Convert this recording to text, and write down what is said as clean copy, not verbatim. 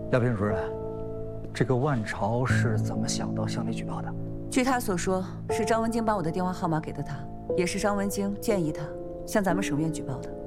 廖平主任，这个万朝是怎么想到向你举报的？ 据他所说，是张文京把我的电话号码给的他，也是张文京建议他向咱们省院举报的。